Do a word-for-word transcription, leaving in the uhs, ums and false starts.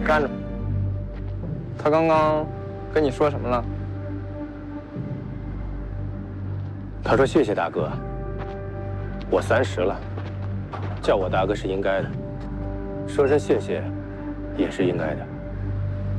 站着。他刚刚跟你说什么了？ 他说谢谢大哥，我三十了，叫我大哥是应该的，说声谢谢也是应该的。